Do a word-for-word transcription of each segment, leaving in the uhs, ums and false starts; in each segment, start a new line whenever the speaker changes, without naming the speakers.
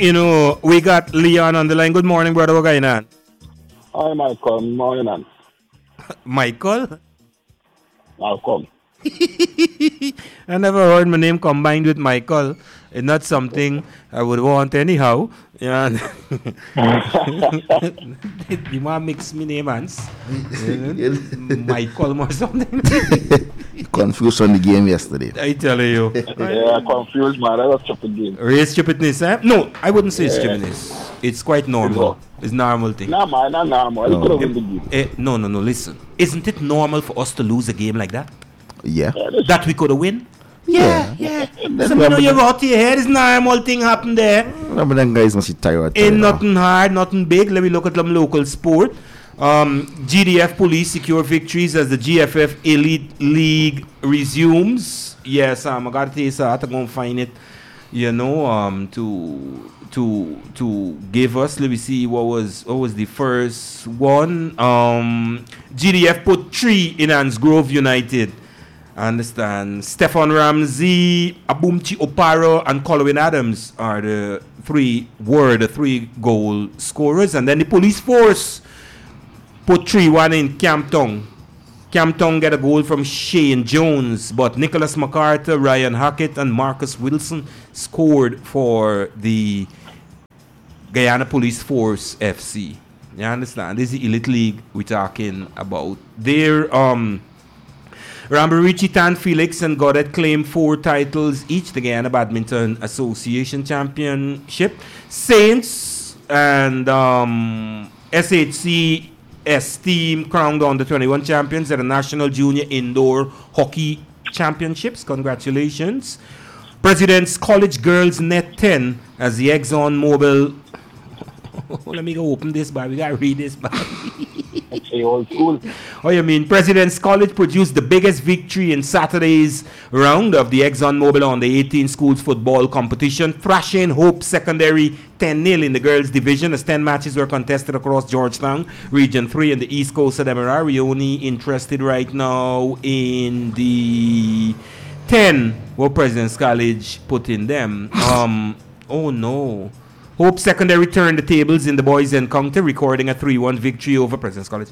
you know, we got Leon on the line. Good morning, brother. What going on?
Hi, Michael. Morning.
Michael?
Malcolm.
I never heard my name combined with Michael. It's not something I would want anyhow. Yeah. You want to mix me name hands? Michael or something?
Confused on the game yesterday.
I tell you.
Yeah, confused, man. That was stupid game.
Race stupidness, eh? No, I wouldn't say
Yeah.
stupidness. It's quite normal. It's normal thing.
Nah, man, not normal. You
No.
could have win the game.
Eh, no, no, no, listen. Isn't it normal for us to lose a game like that?
Yeah.
Yeah, this-
That we could have win?
Yeah.
Yeah.
Then
So, you know,
remember
you
the-
go out to your head, it's normal thing happened there.
Remember them guys must be tired.
Ain't
tired,
nothing hard, nothing big. Let me look at some local sport. Um, G D F police secure victories as the G F F Elite League resumes. Yes, um, I gotta tell you, sir, I have to go and find it. You know, um, to to to give us. Let me see what was what was the first one. Um, G D F put three in Hansgrove United. I understand. Stefan Ramsey, Abumchi Oparo, and Colwyn Adams are the three were the three goal scorers, and then the police force put three one in Campton. Campton get a goal from Shane Jones, but Nicholas MacArthur, Ryan Hackett, and Marcus Wilson scored for the Guyana Police Force F C. You understand? This is the Elite League we're talking about. They're um. Rambarichi, Tan Felix, and Godet claim four titles each. The Guyana Badminton Association Championship. Saints and um, S H C S team crowned on the twenty-one champions at the National Junior Indoor Hockey Championships. Congratulations. President's College Girls Net ten as the Exxon Mobil. Let me go open this, but we gotta read this, but.
Hey, old school.
Oh, you mean President's College produced the biggest victory in Saturday's round of the ExxonMobil on the eighteen schools football competition, thrashing Hope Secondary ten nil in the girls division as ten matches were contested across Georgetown, Region three and the East Coast of Demerara. We're only interested right now in the ten what President's College put in them. Um, oh no. Hope Secondary turned the tables in the boys' encounter, recording a three one victory over President's College.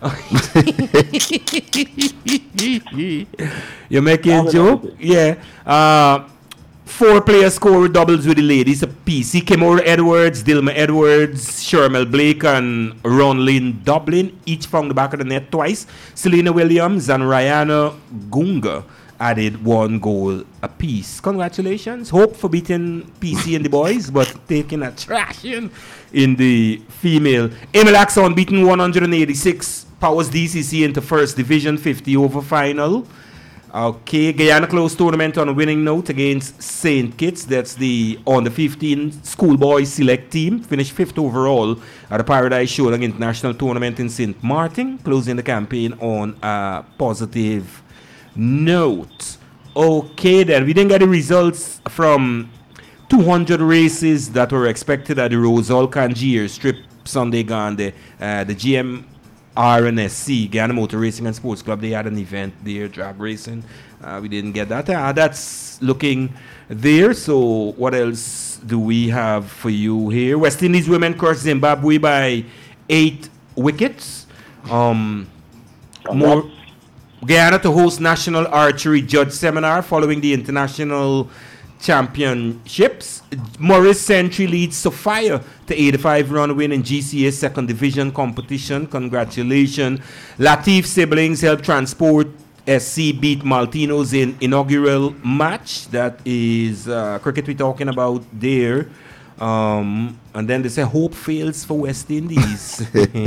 You're making a joke? Yeah. Uh, four players score doubles with the ladies. A P C. Kimora Edwards, Dilma Edwards, Shermel Blake, and Ronlyn Dublin each found the back of the net twice. Selena Williams and Rihanna Gunga added one goal apiece. Congratulations. Hope for beating P C and the boys, but taking a thrashing in the female. Emilax unbeaten one eighty-six. Powers D C C into first division fifty over final. Okay, Guyana closed tournament on a winning note against Saint Kitts. That's the on the fifteen schoolboy select team. Finished fifth overall at the Paradise Showdown International Tournament in Saint Martin, closing the campaign on a positive note. Okay, then we didn't get the results from two hundred races that were expected at the Rosal Kanji Strip Sunday gone. The, uh, the G M R N S C, Guyana Motor Racing and Sports Club, they had an event there, drag racing. Uh, we didn't get that. Uh, that's looking there. So what else do we have for you here? West Indies women crushed Zimbabwe by eight wickets. Um, more. Guyana to host National Archery Judge Seminar following the International Championships. Morris Century leads Sophia to eighty-five run win in G C A second division competition. Congratulations. Latif siblings help Transport S C beat Maltinos in inaugural match. That is uh, cricket we're talking about there. Um, and then they say hope fails for West Indies.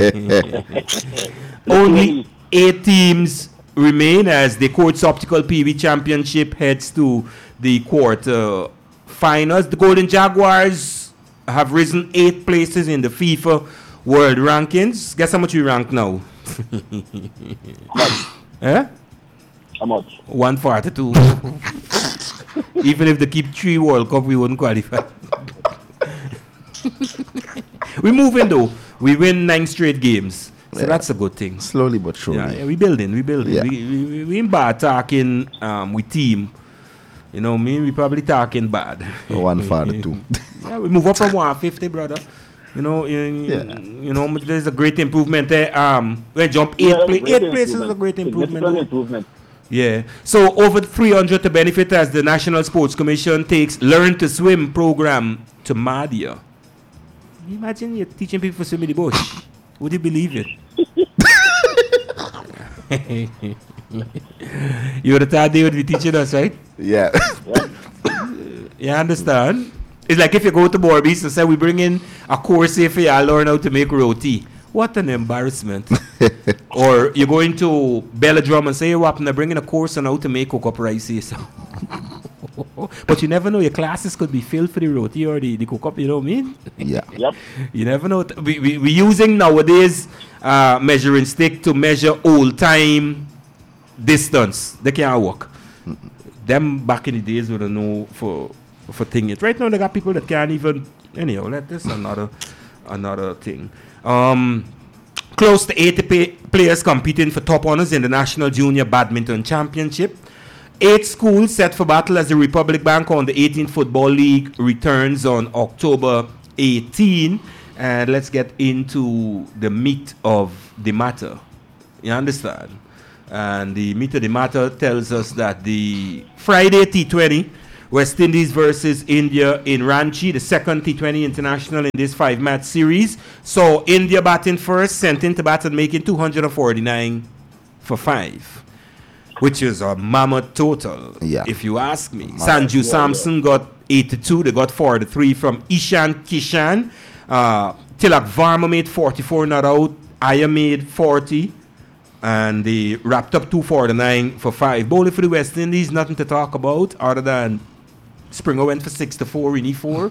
Only eight teams remain as the Courts Optical P V Championship heads to the quarter finals. The Golden Jaguars have risen eight places in the FIFA World Rankings. Guess how much we rank now? Eh?
How much?
one forty-two. Even if they keep three World Cup, we wouldn't qualify. We're moving though. We win nine straight games. So yeah, that's a good thing.
Slowly but surely.
Yeah, yeah we building, we building.
Yeah.
We, we, we in bad talking um, with team. You know me, we probably talking bad.
One father, two.
Yeah, we move up from one fifty, brother. You know, you,
Yeah.
you know, there's a great improvement there. Um, we jump eight,
Yeah,
pla-
great
eight places is a
improvement.
great improvement.
Significant
though.
improvement.
Yeah. So over three hundred to benefit as the National Sports Commission takes Learn to Swim program to Madia. Imagine you're teaching people to swim in the bush. Would you believe it? You would have thought they would be teaching us, right?
Yeah.
You understand? It's like if you go to Borbies and say we bring in a course here for you, learn how to make roti. What an embarrassment. Or you're going to Belladrum and say, you're up and they're bringing a course on how to make cook-up rice here. So. But you never know, your classes could be filled for the roti or the, the cook-up, you know what I mean?
Yeah.
Yep.
You never know. We, we, we're using nowadays uh, measuring stick to measure old time distance. They can't work. Them back in the days would have know for for thing it. Right now they got people that can't even. Anyhow, let this another another thing. Um, close to eighty pay, players competing for top honors in the National Junior Badminton Championship. Eight schools set for battle as the Republic Bank on the eighteenth Football League returns on October eighteenth. And let's get into the meat of the matter. You understand? And the meat of the matter tells us that the Friday T twenty, West Indies versus India in Ranchi, the second T twenty international in this five-match series. So India batting first, sent into bat and making two hundred forty-nine for five, which is a mammoth total,
Yeah.
if you ask me.
Mammoth.
Sanju
Yeah,
Samson got eighty-two. They got forty-three from Ishan Kishan. Uh, Tilak Varma made forty-four not out. Aya made forty. And they wrapped up two forty-nine for five. Bowling for the West Indies, nothing to talk about other than Springer went for sixty-four in E four.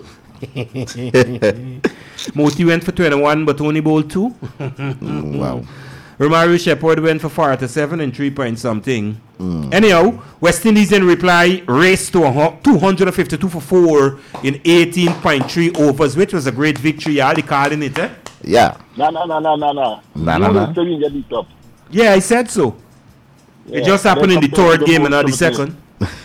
Moti went for twenty-one but only bowled two.
Mm, wow.
Romario Shepherd went for forty-seven and three point something. Anyhow, West Indies in reply raced to a hu- two hundred fifty-two for four in eighteen point three overs, which was a great victory. Are they calling it, eh?
Yeah.
No, no, no, no, no, no.
Nah, nah,
You
nah.
will still get beat up.
Yeah, I said so.
Yeah.
It just happened in the
Then
third
compared to
game and not the
most of
second.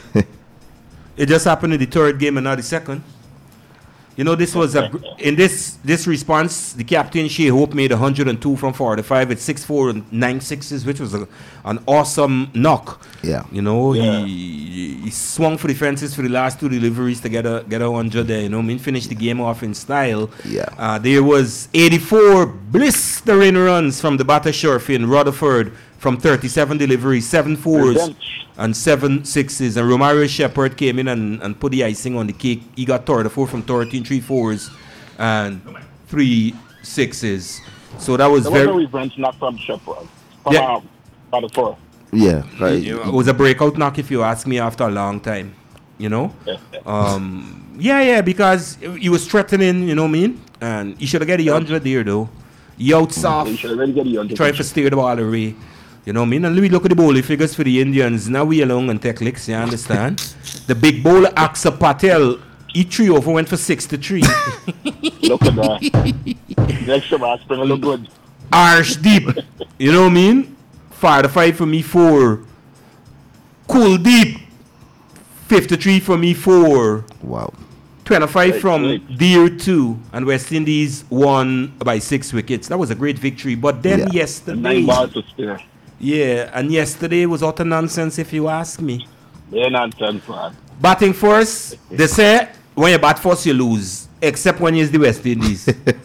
It just happened in the third game and not the second. You know, this was a gr- in this this response, the captain Shea Hope made one hundred two from forty-five at six four and nine sixes, which was a, an awesome knock.
Yeah.
You know,
Yeah.
he he swung for the fences for the last two deliveries to get a get a hundred there. You know, I mean, finish the game off in style.
Yeah.
Uh, there was eighty-four blistering runs from the batter Sherfin Rutherford from thirty-seven deliveries, seven fours
bench.
and seven sixes. And Romario Shepherd came in and, and put the icing on the cake. He got thirty-four from thirteen, three fours and three sixes. So that was
There was
very.
a revenge knock from Shepherd. From
Yeah.
um, by the four.
Yeah. Right.
It was a breakout knock, if you ask me, after a long time. You know? Um, yeah, yeah, because he was threatening, you know what I mean? And he should have got a hundred there, though. He out
They
soft,
should already get the
trying to steer the ball away. You know what I mean? And we look at the bowling figures for the Indians. Now we along and take licks, you understand? The big bowler, Aksa Patel, he three over went for sixty-three.
Look at that. The extra bar Springer look good.
Arsh deep. You know what I mean? Fire the five for me four. Cool deep. fifty-three for me four.
Wow.
twenty-five
Right,
from
right.
Deer two. And West Indies won by six wickets. That was a great victory. But then
Yeah.
yesterday.
Nine balls to spare.
Yeah, and yesterday was utter nonsense if you ask me.
They're nonsense, man.
Batting first, they say when you bat first you lose. Except when it's the West Indies.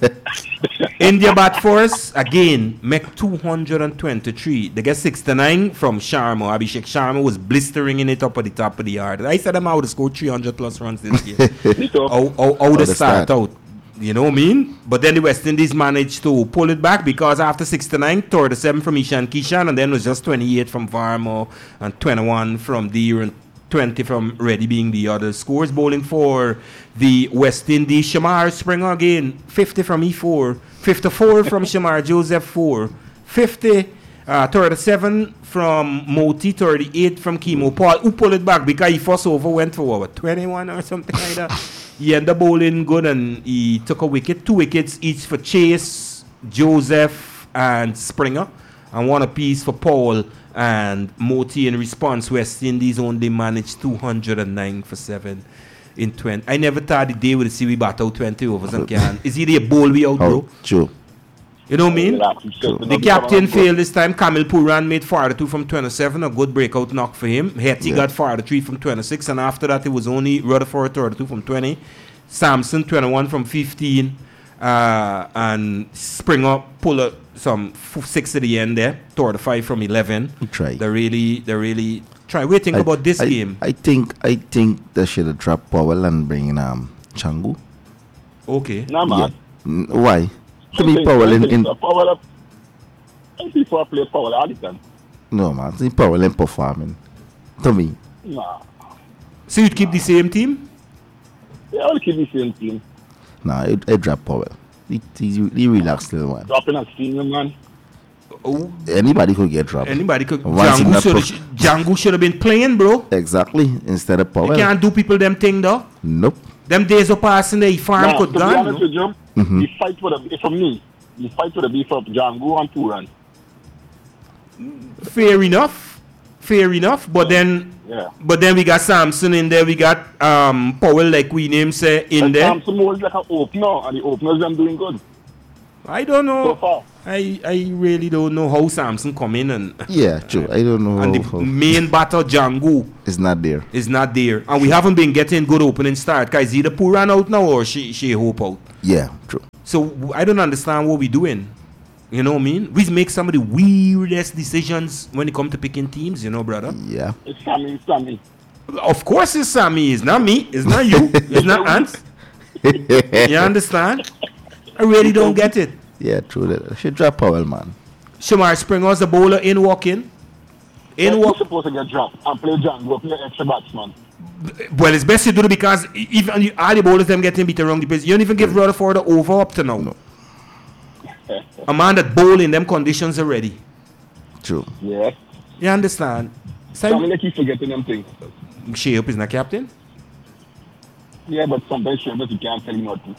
India bat first, again, make two hundred twenty-three. They get sixty-nine from Sharma. Abhishek Sharma was blistering in it up at the top of the yard. I said them out to score three hundred plus runs this year.
Me too.
how, how, how they
they
start
start.
out. You know what I mean? But then the West Indies managed to pull it back because after sixty-nine, thirty-seven from Ishan Kishan, and then it was just twenty-eight from Varmo and twenty-one from Deer and twenty from Reddy being the other scores. Bowling for the West Indies, Shamar Springer again, fifty from E four, fifty-four from Shamar Joseph four, fifty, uh, thirty-seven from Moti, thirty-eight from Chemo Paul, who pulled it back because he first over went for what, twenty-one or something like that. He ended up bowling good and he took a wicket, two wickets each for Chase, Joseph, and Springer. and one apiece for Powell and Moti. In response, West Indies only managed two hundred nine for seven in twenty. I never thought the day would see we bat out twenty overs and can. Is it a bowl we out, bro?
Oh, true.
You know what I mean?
True.
The captain failed this time. Kamil Puran made forty-two from twenty-seven, a good breakout knock for him. Hetty
Yeah.
got forty-three from twenty-six, and after that it was only Rutherford thirty-two from twenty, Samson twenty-one from fifteen, uh, and Springer pull up some f- six at the end there, thirty-five from eleven.
He tried.
They really, they really try. What do you think
I-
about this
I,
game?
I think I think they should have dropped Powell and bring in um Changu.
Okay.
Nah, man.
N- Why? To
I
me,
think-
Powell
I
in,
think
in
so. Powell up. I think for play Powell all the time.
no man. To me, Powell in performing. To me,
Nah.
So you'd keep the same team?
They all keep the same team.
nah, I, I drop Powell. He, he, he relaxed little one.
Dropping a senior man.
Oh,
Anybody could get dropped.
anybody could.
Once in
Django
that
should,
per-
Django should have been playing, bro.
Exactly. Instead of
You
Powell.
can't do people them thing though.
Nope.
Them days are passing there, farm
Nah,
could
to be
gone.
honest
No?
with you,
Mhm.
the fight would have, for me, the fight would have been for Django and Turan.
Fair enough. Fair enough. But then
Yeah.
but then we got Samson in there, we got um Powell like we name say in
And
there.
Samson was like an opener, and the openers them doing good
I don't
so
know.
far.
I I really don't know how Samson come in and
Yeah, true. I don't know.
and the
how, how
main batter Django
it's not there.
is not there. And we haven't been getting good opening start. Cause either Puran out now or she she hope out.
Yeah, true.
So w- I don't understand what we're doing. You know what I mean? We make some of the weirdest decisions when it comes to picking teams, you know, brother.
Yeah.
It's Sammy, it's Sammy.
Of course it's Sammy. It's not me. It's not you. It's not Ants. You understand? I really don't get it.
Yeah, true. That should drop Powell, man.
Shamar Springer's the bowler in walking. In
He's
walk.
supposed to get dropped and play Django, play extra batsman.
Well, it's best to do it because e- even you- all the bowlers them getting beat around the place. You don't even give Rutherford the over up to now.
No.
A man that bowl in them conditions already.
True.
Yeah.
You understand?
Sammy,
So,
they keep forgetting them things.
Shea up is not captain.
Yeah, but sometimes sure, but you can't tell him nothing.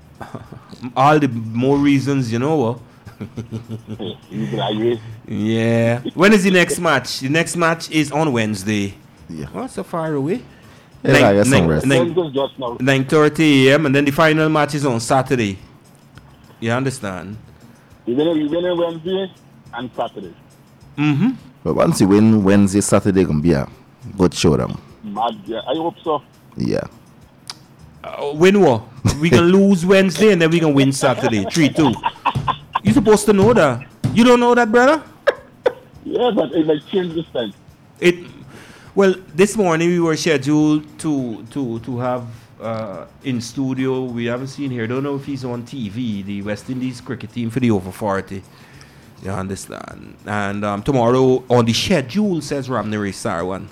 All the more reasons, you know what?
Yeah, you can agree.
Yeah. When is the next match? The next match is on Wednesday.
Yeah.
Well, so far away.
Yeah,
Nine-
I guess some
nine-
rest.
nine-
Wednesday's just now.
nine thirty a m and then the final match is on Saturday. You understand?
You're gonna, you're gonna Wednesday and Saturday.
Mm-hmm.
But once you win Wednesday, Saturday gonna be a good showdown.
Mad, yeah. I hope so.
Yeah.
Uh, win what? We can lose Wednesday and then we can win Saturday. three two. You supposed to know that. You don't know that, brother?
Yeah, but it might change this time.
It well, this morning we were scheduled to to to have uh, in studio. We haven't seen here. Don't know if he's on T V. The West Indies cricket team for the over forty. You understand? And um, tomorrow on the schedule says Ramnere Sarwan.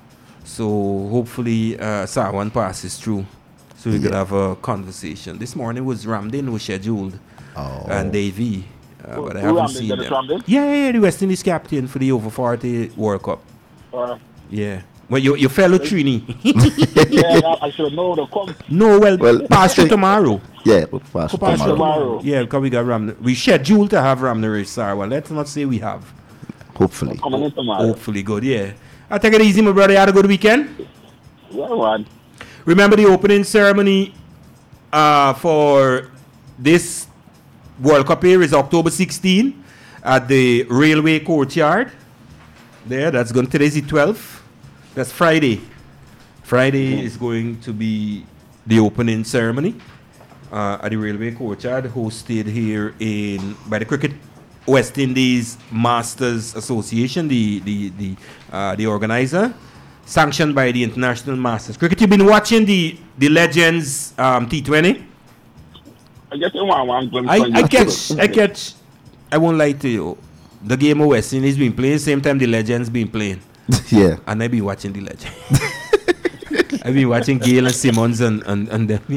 So hopefully uh, Sarwan passes through, so we could
Yeah.
have a conversation. This morning was Ramdin was scheduled
Oh.
and Davy, uh,
Who-
but I
who
haven't
Ramdin?
seen
Dennis
them.
Ramdin?
Yeah, yeah, yeah, the West Indies captain for the over forty World Cup.
Uh,
Yeah. Well, your, your fellow Trini.
yeah, I, I should know the come.
no, well,
Well,
pass through tomorrow.
Yeah, we'll pass
Go pass through
tomorrow.
tomorrow.
Yeah, because we got Ram. We scheduled to have Ram Naresh Sarwan. Let's not say we have.
Hopefully.
Coming in tomorrow.
Hopefully good, yeah. I take it easy, my brother. You had a good weekend?
Yeah, man.
Remember the opening ceremony uh, for this World Cup here is October sixteenth at the Railway Courtyard. There, that's going today's the twelfth. That's Friday. Friday is going to be the opening ceremony uh, at the Railway Courtyard, hosted here in by the Cricket West Indies Masters Association, the the the uh, the organizer, sanctioned by the International Masters Cricket. You've been watching the the Legends um, T twenty.
I guess you want one glimpse
I,
on
I
your-
catch I catch. I won't lie to you. The game of West Indies been playing same time the Legends been playing,
Yeah.
and I been watching the Legends. I've been watching Gale and Simmons and and, and them.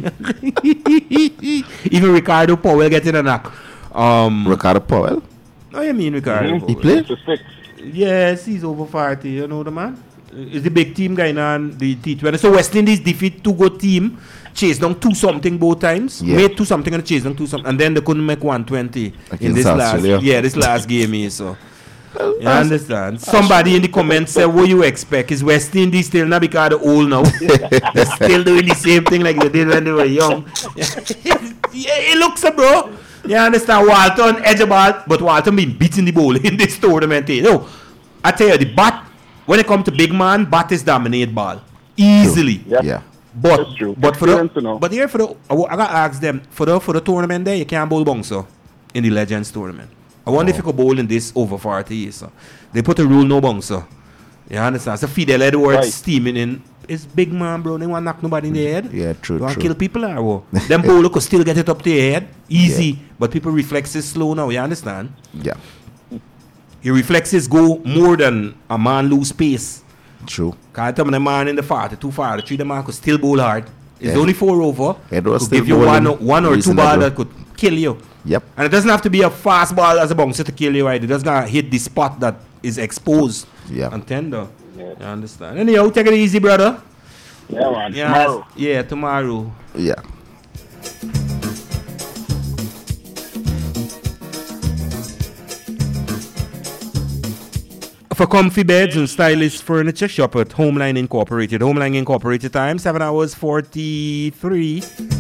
Even Ricardo Powell getting a knock. Um,
Ricardo Powell.
oh, you mean Ricardo?
Mhm.
Powell?
He played?
It's a six.
Yes, he's over forty. You know the man. It's the big team going on the T twenty. So West Indies defeat two good team, chase down two something both times.
Yeah.
Made two something and chase down two something, and then they couldn't make one twenty in
Against
this last
Australia.
yeah this last game here. So You understand? Somebody in the comments said, what you expect? Is West Indies still not because they're old now? They're still doing the same thing like they did when they were young. Yeah, it looks a bro. You understand? Walton edge of ball, but Walton been beating the ball in this tournament. You know, I tell you, the bat, when it comes to big man, bat is dominate ball. Easily.
Yeah.
Yeah.
That's
But
true.
but for the
Experience to know.
but here for the I, wa- I gotta ask them for the for the tournament there you can't bowl bouncer in the Legends tournament. I wonder if you could bowl in this over forty years. So. They put a rule no bouncer. You understand? So Fidel Edwards
Right.
steaming in. It's big man, bro. They want to knock nobody in the head.
Yeah, true,
They want to
true.
kill people or what? Them bowler could still get it up to your head. Easy. But people reflexes slow now. You understand?
Yeah.
Your reflexes go more than a man lose pace.
True.
Cause I tell me the man in the forty-two, forty-three, the man could still bowl hard. It's
Yeah.
only four over.
Edwards
Could
still
give you one,
bowling
one or two
reasonable.
ball that could kill you.
Yep.
And it doesn't have to be a fast ball as a bouncer to kill you, right? It doesn't have to hit the spot that is exposed
Yeah.
and tender.
Yeah.
You understand? Anyhow, take it easy, brother.
Yeah, man.
Yeah,
Tomorrow.
yeah, tomorrow.
Yeah.
For comfy beds and stylish furniture, shop at Homeline Incorporated. Homeline Incorporated time, seven hours forty-three.